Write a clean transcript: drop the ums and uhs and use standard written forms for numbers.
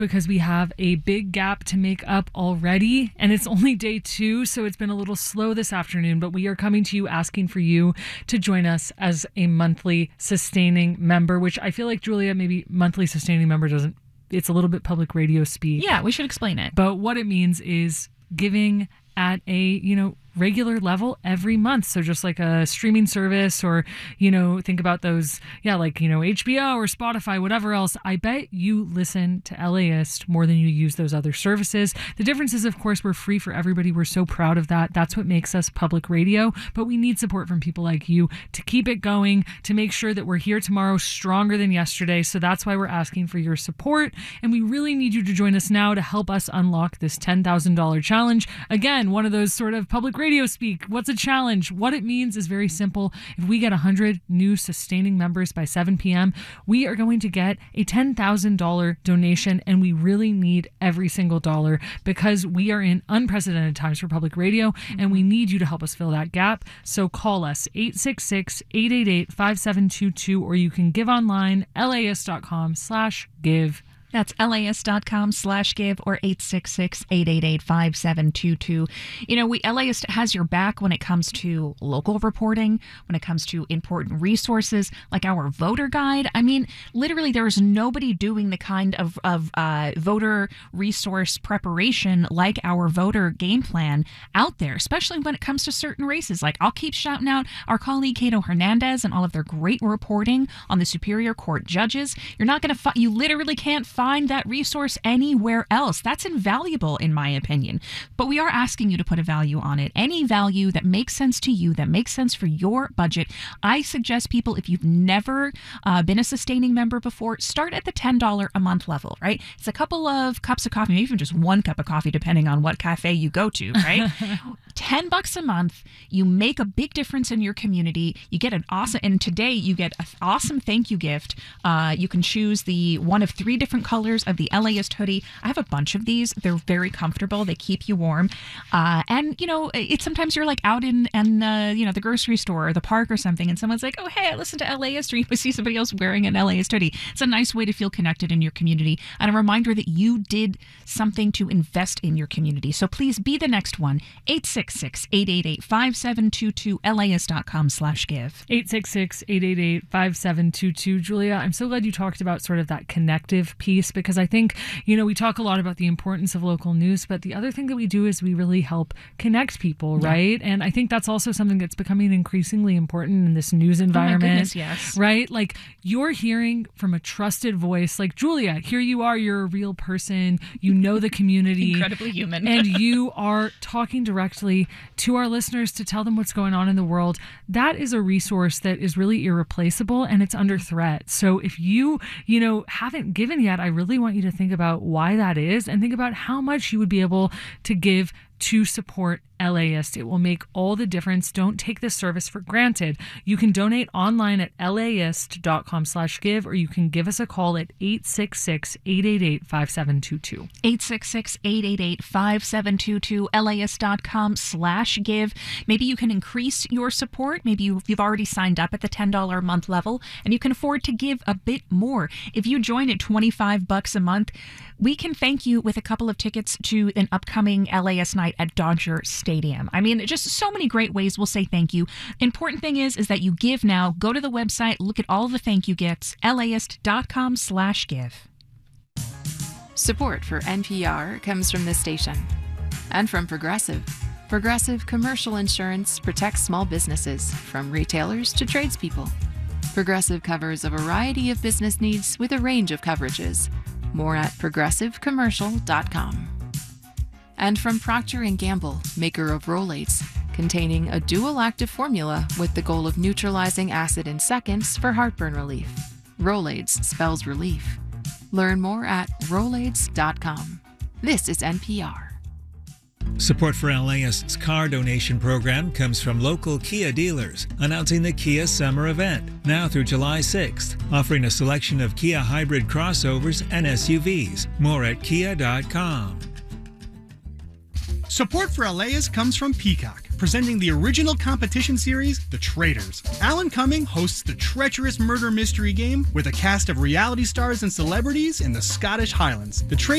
because we have a big gap to make up already, and it's only day 2, so it's been a little slow this afternoon, but we are coming to you asking for you to join us as a monthly sustaining member, which I feel like, Julia, maybe monthly sustaining member doesn't, it's a little bit public radio speak. Yeah, we should explain it. But what it means is giving at a, regular level every month. So just like a streaming service, or, think about those, HBO or Spotify, whatever else. I bet you listen to LAist more than you use those other services. The difference is, of course, we're free for everybody. We're so proud of that. That's what makes us public radio. But we need support from people like you to keep it going, to make sure that we're here tomorrow stronger than yesterday. So that's why we're asking for your support. And we really need you to join us now to help us unlock this $10,000 challenge. Again, one of those sort of public radio speak. What's a challenge? What it means is very simple. If we get 100 new sustaining members by 7 p.m., we are going to get a $10,000 donation, and we really need every single dollar because we are in unprecedented times for public radio, and we need you to help us fill that gap. So call us 866-888-5722, or you can give online, laist.com/give. That's laist.com/give or 866-888-5722. LAist has your back when it comes to local reporting, when it comes to important resources like our voter guide. I mean, literally, there is nobody doing the kind of voter resource preparation like our voter game plan out there, especially when it comes to certain races. Like, I'll keep shouting out our colleague Cato Hernandez and all of their great reporting on the Superior Court judges. You're not going to you literally can't find that resource anywhere else. That's invaluable, in my opinion. But we are asking you to put a value on it. Any value that makes sense to you, that makes sense for your budget. I suggest people, if you've never been a sustaining member before, start at the $10 a month level, right? It's a couple of cups of coffee, maybe even just one cup of coffee, depending on what cafe you go to, right? $10 a month. You make a big difference in your community. You get an awesome, and today you get an awesome thank you gift. You can choose the one of 3 different colors of the LAist hoodie. I have a bunch of these. They're very comfortable. They keep you warm. And it's sometimes you're like out in the grocery store or the park or something, and someone's like, oh, hey, I listened to LAist, or you see somebody else wearing an LAist hoodie. It's a nice way to feel connected in your community, and a reminder that you did something to invest in your community. So please be the next one. 866-888-5722, laist.com/give. 866-888-5722. Julia, I'm so glad you talked about sort of that connective piece, because I think, we talk a lot about the importance of local news, but the other thing that we do is we really help connect people, right? And I think that's also something that's becoming increasingly important in this news environment. Oh my goodness, yes. Right? Like, you're hearing from a trusted voice, like Julia, here you are, you're a real person, you know the community. Incredibly human. And you are talking directly to our listeners to tell them what's going on in the world. That is a resource that is really irreplaceable, and it's under threat. So if you haven't given yet, I really want you to think about why that is, and think about how much you would be able to give to support LAist. It will make all the difference. Don't take this service for granted. You can donate online at laist.com/give, or you can give us a call at 866-888-5722. 866-888-5722, laist.com/give. Maybe you can increase your support. Maybe you've already signed up at the $10 a month level, and you can afford to give a bit more. If you join at $25 a month, we can thank you with a couple of tickets to an upcoming LAist night at Dodger Stadium. I mean, just so many great ways we'll say thank you. Important thing is that you give now. Go to the website, look at all the thank you gifts, laist.com/give. Support for NPR comes from this station and from Progressive. Progressive Commercial Insurance protects small businesses, from retailers to tradespeople. Progressive covers a variety of business needs with a range of coverages. More at progressivecommercial.com. And from Procter & Gamble, maker of Rolaids, containing a dual active formula with the goal of neutralizing acid in seconds for heartburn relief. Rolaids spells relief. Learn more at rolaids.com. This is NPR. Support for LAist's car donation program comes from local Kia dealers, announcing the Kia Summer Event, now through July 6th, offering a selection of Kia hybrid crossovers and SUVs. More at kia.com. Support for LAist comes from Peacock, presenting the original competition series, The Traitors. Alan Cumming hosts the treacherous murder mystery game with a cast of reality stars and celebrities in the Scottish Highlands. The